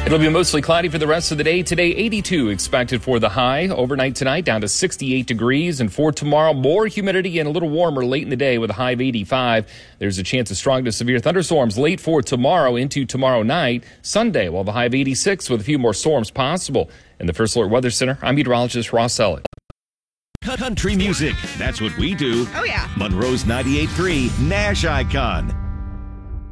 It'll be mostly cloudy for the rest of the day. Today, 82 expected for the high. Overnight tonight, down to 68 degrees. And for tomorrow, more humidity and a little warmer late in the day with a high of 85. There's a chance of strong to severe thunderstorms late for tomorrow into tomorrow night. Sunday, we'll have a high of 86 with a few more storms possible. In the First Alert Weather Center, I'm meteorologist Ross Elliott. Country music. That's what we do. Oh, yeah. Monroe's 98.3 Nash Icon.